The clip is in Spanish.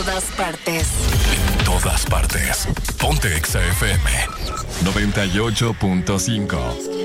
Todas partes. En todas partes. Ponte Exa FM 98.5.